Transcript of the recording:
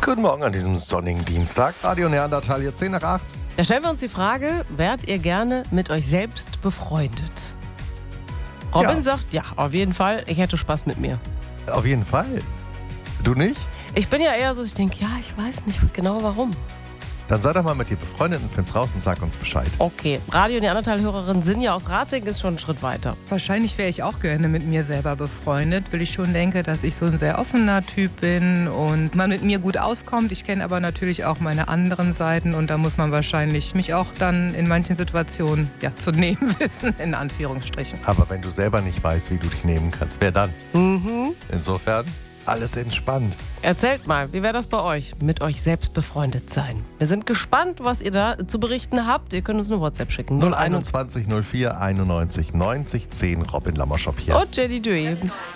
Guten Morgen an diesem sonnigen Dienstag. Radio Neandertal, jetzt 10 nach 8. Da stellen wir uns die Frage, wärt ihr gerne mit euch selbst befreundet? Robin sagt, ja, auf jeden Fall, ich hätte Spaß mit mir. Auf jeden Fall. Du nicht? Ich bin ja eher so, ich denke, ja, ich weiß nicht genau warum. Dann sei doch mal mit dir befreundet und find's raus und sag uns Bescheid. Okay, Radio Neandertal-Hörerin Sinja aus Rating ist schon einen Schritt weiter. Wahrscheinlich wäre ich auch gerne mit mir selber befreundet, weil ich schon denke, dass ich so ein sehr offener Typ bin und man mit mir gut auskommt. Ich kenne aber natürlich auch meine anderen Seiten und da muss man wahrscheinlich mich auch dann in manchen Situationen zu nehmen wissen, in Anführungsstrichen. Aber wenn du selber nicht weißt, wie du dich nehmen kannst, wer dann? Insofern, alles entspannt. Erzählt mal, wie wäre das bei euch, mit euch selbst befreundet sein? Wir sind gespannt, was ihr da zu berichten habt. Ihr könnt uns eine WhatsApp schicken. 021 04 91 90 10 Robin Lammerschop hier. Und Jenny Due.